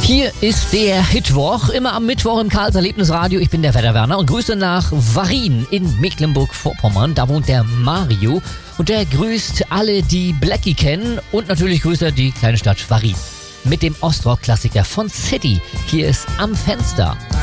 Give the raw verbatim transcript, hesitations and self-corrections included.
Hier ist der Hitwoch, immer am Mittwoch im Karls Erlebnisradio. Ich bin der Wetterwerner und grüße nach Warin in Mecklenburg-Vorpommern. Da wohnt der Mario und der grüßt alle, die Blackie kennen, und natürlich grüßt er die kleine Stadt Warin mit dem Ostrock-Klassiker von City. Hier ist Am Fenster.